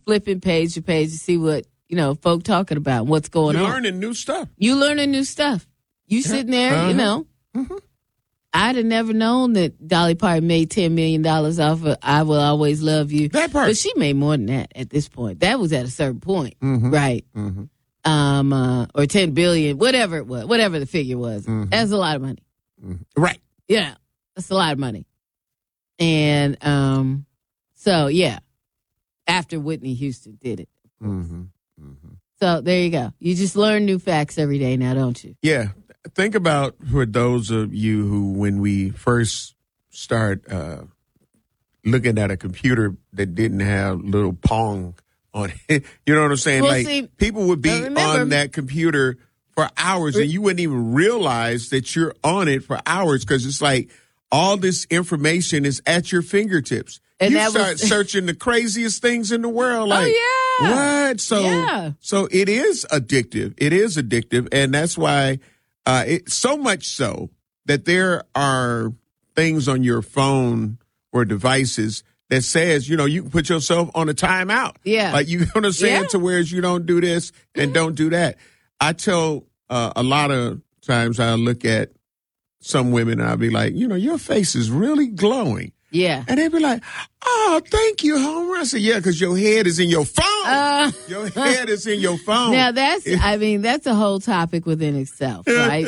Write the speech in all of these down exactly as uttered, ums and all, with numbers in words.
flipping page to page to see what, you know, folk talking about, what's going You're on. You're learning new stuff. You learning new stuff. You sitting there, uh-huh. you know. Mm-hmm. I'd have never known that Dolly Parton made ten million dollars off of I Will Always Love You. That part. But she made more than that at this point. That was at a certain point, mm-hmm. right? Mm-hmm. Um, uh, or ten billion, whatever it was, whatever the figure was. Mm-hmm. That's a lot of money. Mm-hmm. Right. Yeah, that's a lot of money. And um, so, yeah, after Whitney Houston did it. Mm-hmm. Mm-hmm. So there you go. You just learn new facts every day now, don't you? Yeah. Think about for those of you who, when we first start uh, looking at a computer that didn't have little Pong on it, you know what I'm saying? Well, like see, people would be remember, on that computer for hours, and you wouldn't even realize that you're on it for hours because it's like all this information is at your fingertips. And you that start was, searching the craziest things in the world. Like, oh, yeah. What? So, yeah. so it is addictive. It is addictive, and that's why. Uh, it, so much so that there are things on your phone or devices that says, you know, you can put yourself on a timeout. Yeah. Like, you understand yeah. to whereas you don't do this and don't do that. I tell uh, a lot of times I look at some women and I'll be like, you know, your face is really glowing. Yeah. And they'd be like, oh, thank you, Homer. I said, yeah, because your head is in your phone. Uh, your head is in your phone. Now, that's, I mean, that's a whole topic within itself, right?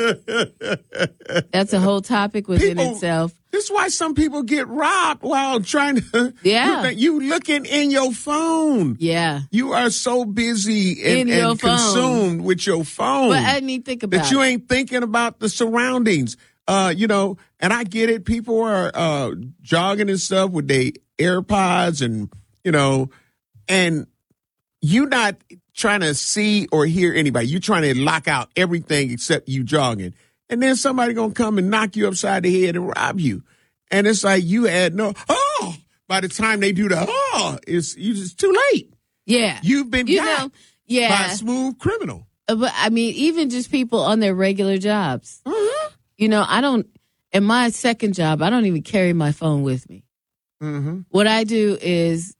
That's a whole topic within people, itself. This is why some people get robbed while trying to. Yeah. You, you looking in your phone. Yeah. You are so busy and, in your and phone. consumed with your phone. But I need to think about that you it. ain't thinking about the surroundings. Uh, you know, and I get it. People are uh, jogging and stuff with their AirPods and, you know, and you not trying to see or hear anybody. You're trying to lock out everything except you jogging. And then somebody going to come and knock you upside the head and rob you. And it's like you had no, oh, by the time they do the, oh, it's, you just too late. Yeah. You've been you got know, yeah. by a smooth criminal. Uh, but I mean, even just people on their regular jobs. Mm-hmm. You know, I don't, in my second job, I don't even carry my phone with me. Mm-hmm. What I do is,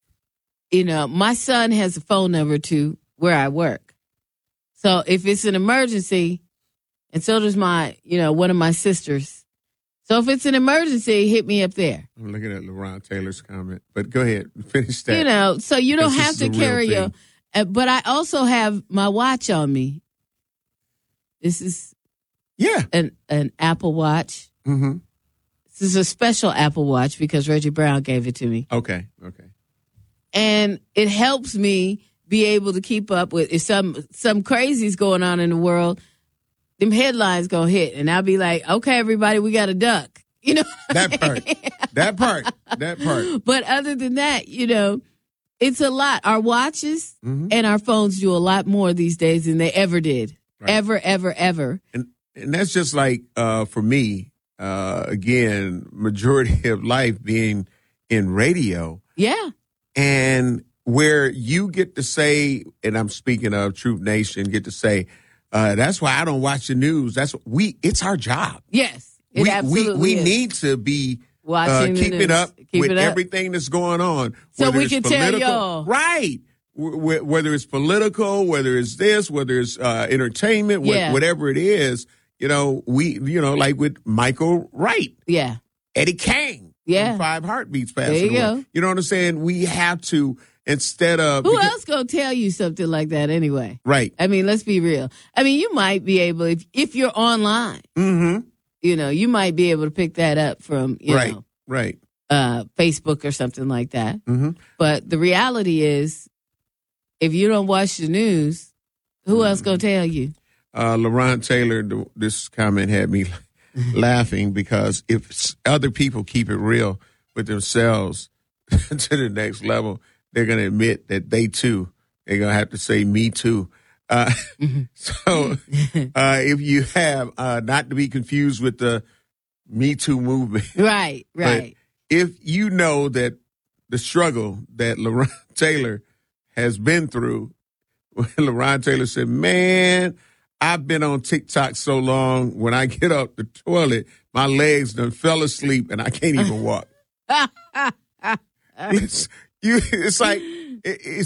you know, my son has a phone number to where I work. So if it's an emergency, and so does my, you know, one of my sisters. So if it's an emergency, hit me up there. I'm looking at LaRon Taylor's comment, but go ahead, finish that. You know, so you don't have to carry your, uh, but I also have my watch on me. This is yeah an an Apple Watch. Mm-hmm. This is a special Apple Watch because Reggie Brown gave it to me. Okay, okay. And it helps me be able to keep up with if some some crazy's going on in the world. Them headlines gonna hit, and I'll be like, "Okay, everybody, we got a duck." You know that part, that part, that part. But other than that, you know, it's a lot. Our watches mm-hmm. and our phones do a lot more these days than they ever did, right. ever, ever, ever. And and that's just like uh, for me. Uh, again, majority of life being in radio. Yeah. And where you get to say, and I'm speaking of Truth Nation, get to say, uh, that's why I don't watch the news. That's we. It's our job. Yes, it we, absolutely we we is. need to be watching uh, keep the it up keep with it up. everything that's going on. So we it's can political, tell y'all, right? W- whether it's political, whether it's this, whether it's uh, entertainment, wh- yeah. whatever it is, you know, we, you know, like with Michael Wright, yeah, Eddie King, yeah, Five Heartbeats, passed there you away. go. You know what I'm saying? We have to. Instead of who because, else gonna tell you something like that anyway? Right. I mean, let's be real. I mean, you might be able if if you're online. Mm-hmm. You know, you might be able to pick that up from you right. know, right, uh, Facebook or something like that. Mm-hmm. But the reality is, if you don't watch the news, who mm-hmm. else gonna tell you? Uh, LaRon Taylor, the, this comment had me laughing because if other people keep it real with themselves to the next level, they're going to admit that they too, they're going to have to say me too. Uh, mm-hmm. So uh, if you have, uh, not to be confused with the Me Too movement. Right, right. But if you know that the struggle that LaRon Taylor has been through, when LaRon Taylor said, man, I've been on TikTok so long, when I get up the toilet, my legs done fell asleep and I can't even walk. It's, you, it's like, it, it's